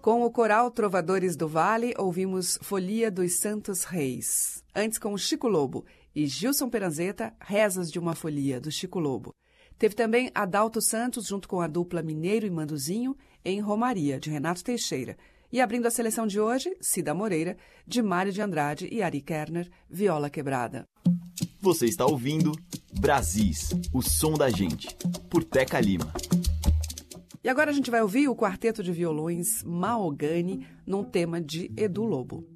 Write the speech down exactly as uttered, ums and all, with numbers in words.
Com o coral Trovadores do Vale, ouvimos Folia dos Santos Reis. Antes, com o Chico Lobo e Gilson Peranzeta, Rezas de uma Folia, do Chico Lobo. Teve também Adalto Santos, junto com a dupla Mineiro e Manduzinho, em Romaria, de Renato Teixeira. E abrindo a seleção de hoje, Cida Moreira, de Mário de Andrade e Ari Kerner, Viola Quebrada. Você está ouvindo Brasis, o som da gente, por Teca Lima. E agora a gente vai ouvir o quarteto de violões Mahogany num tema de Edu Lobo.